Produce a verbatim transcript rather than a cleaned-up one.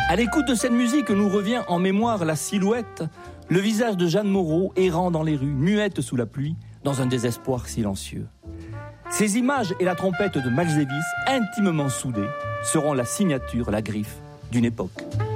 À l'écoute de cette musique nous revient en mémoire la silhouette, le visage de Jeanne Moreau errant dans les rues, muette sous la pluie, dans un désespoir silencieux. Ces images et la trompette de Malzévis, intimement soudées, seront la signature, la griffe d'une époque.